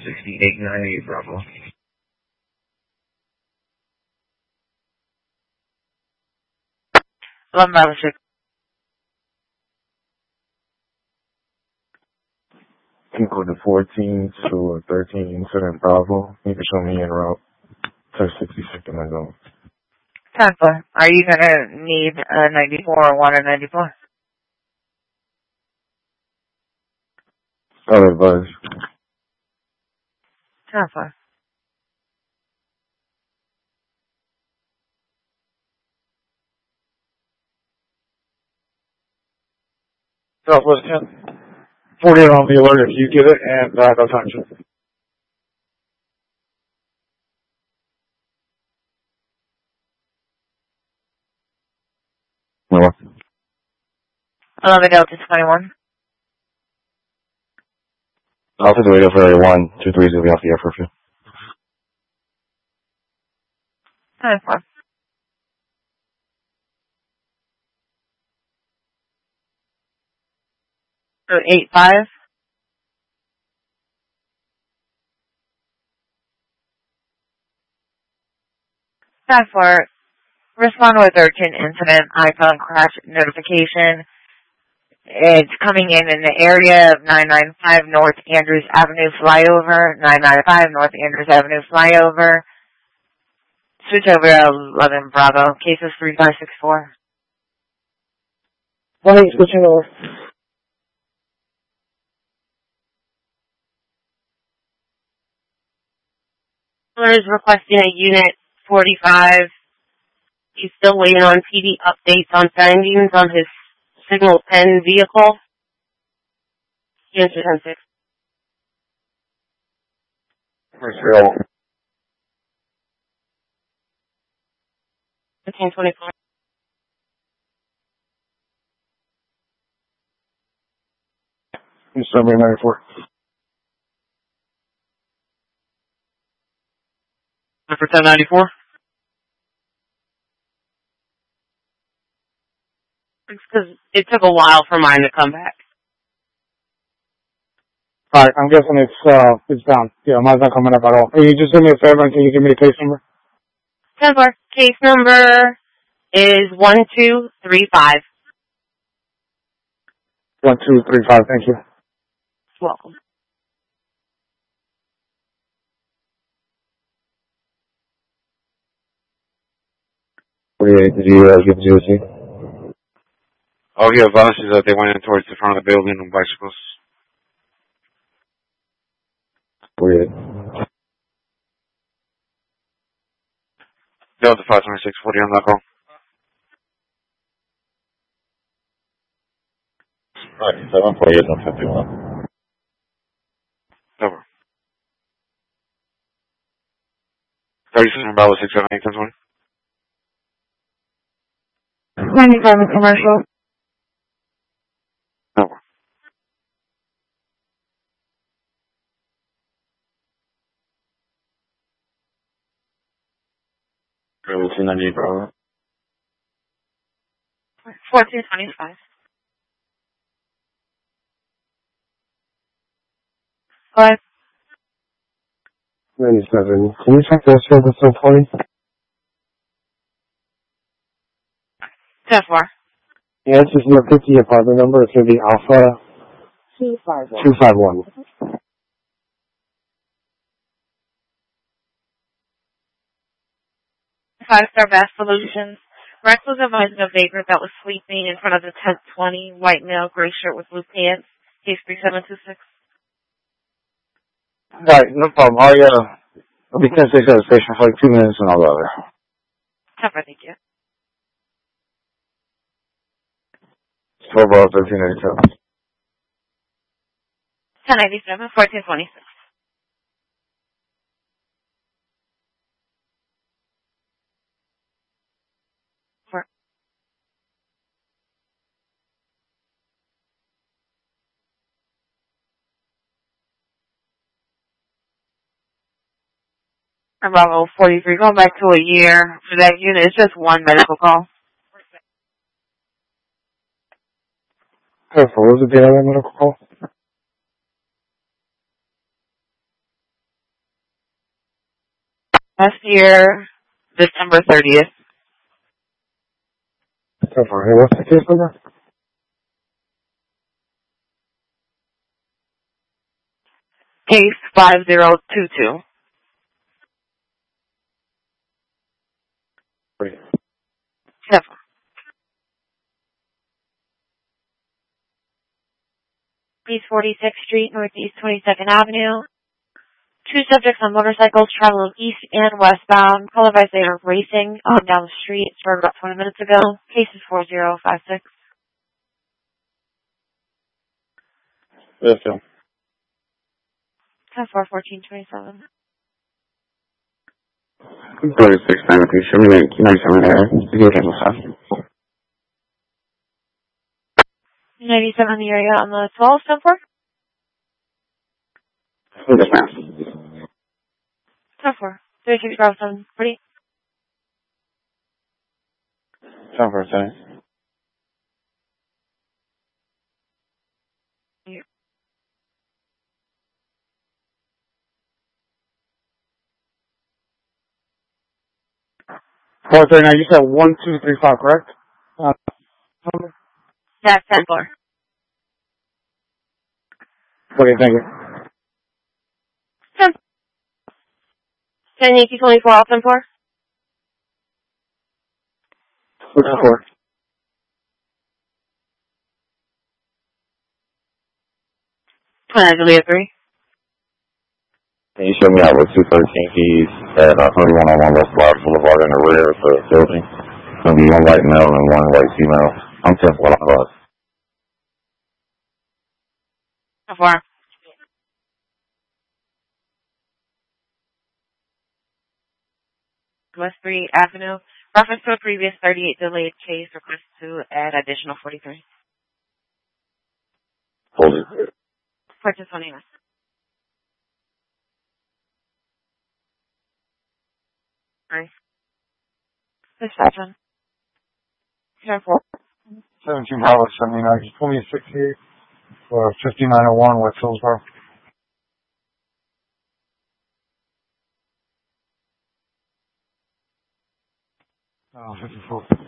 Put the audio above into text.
6898 Bravo. 11 Bravo 6. Equal to 14 to 13 incident Bravo. You can show me en route to 66 and I go. 10-4. Are you going to need a 94 or want a 94? Solid buzz. 10-4. Southwest 10. 40 on the alert if you get it, and no time to. No. 11 Delta 21. Alpha the radio for area 1, 230 will be off the air for a few. 10-4. So 8-5. 10-4. Respond with urgent incident iPhone crash notification. It's coming in the area of 995 North Andrews Avenue flyover. 995 North Andrews Avenue flyover. Switch over to 11 Bravo. Cases 3564. 1-8 switching over. Is requesting a unit 45. He's still waiting on PD updates on findings on his Signal 10 vehicle. Answer 10-6. Real. 1524. December 94. For 1094? It's because it took a while for mine to come back. Alright, I'm guessing it's down. Yeah, mine's not coming up at all. Can you just do me a favor and can you give me the case number? 10-4. Case number is 1235. 1235, thank you. Welcome. Did you give GOC? Oh, he advises that they went in towards the front of the building on bicycles. 48. Delta 526, 40 on that call. Alright, 748 on 51. Over. 37 Bravo 678 1020. 95 commercial. Over. Bravo 298 Bravo. 1425. 5. 97. Can you check the service on 20? 10-4. Yeah, this is your 50 apartment number. It's going to be Alpha 251. 5-star Bass Solutions. Rex was advising a vagrant that was sleeping in front of the 1020, white male, gray shirt with blue pants. Case 3726. Right, no problem. I'll be 10-6 at the station for like 2 minutes and I'll go there. 10-4, thank you. 12 Bravo 1387. 1097, 1426. Bravo 43, going back to a year for that unit. It's just one medical call. Careful, what was the date of that medical call? Last year, December 30th. Hey, what's the case number? Case 5022. Great. 7. East 46th Street, Northeast 22nd Avenue. 2 subjects on motorcycles traveling east and westbound. Color by they are racing down the street. Started about 20 minutes ago. Case is 4056. Yes, sir. 10-4-14-27. 3692. Show me the 97 area. You okay, what's 97 in the area on the 12th, 10-4. Yes, ma'am. 10-4. 36 Bravo 7. Ready? 10-4, sorry. Now you said 1235, correct? That's 10-4. Okay, thank you. 10 Yankee 24 off 10-4. What's the for? Juliet 3. Can you show me out with 213 keys at 3101 West Florida Boulevard in the rear of the building? It's going to be one white male and one white female. I'm 10 what I was. 10-4. West 3 Avenue. Reference to a previous 38 delayed case. Request to add additional 43. Hold it. Purchase 29. Nice. Reception. 10-4. 17 Bravo 79, 2068 for 5901 West Hillsborough. 54.